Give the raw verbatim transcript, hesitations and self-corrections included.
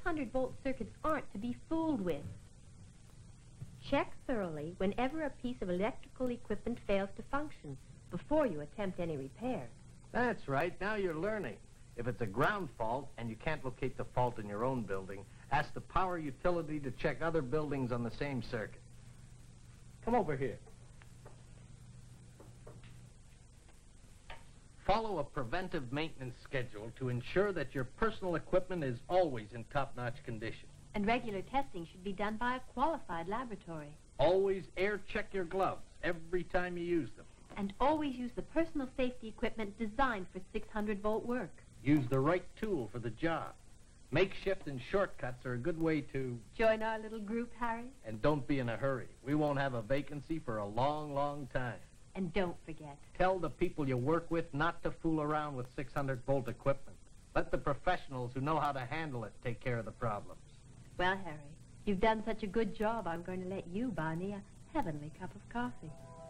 hundred volt circuits aren't to be fooled with. Check thoroughly whenever a piece of electrical equipment fails to function before you attempt any repair. That's right. Now you're learning. If it's a ground fault and you can't locate the fault in your own building, ask the power utility to check other buildings on the same circuit. Come over here. Follow a preventive maintenance schedule to ensure that your personal equipment is always in top-notch condition. And regular testing should be done by a qualified laboratory. Always air check your gloves every time you use them. And always use the personal safety equipment designed for six hundred volt work. Use the right tool for the job. Makeshift and shortcuts are a good way to... Join our little group, Harry. And don't be in a hurry. We won't have a vacancy for a long, long time. And don't forget. Tell the people you work with not to fool around with six hundred volt equipment. Let the professionals who know how to handle it take care of the problems. Well, Harry, you've done such a good job, I'm going to let you buy me a heavenly cup of coffee.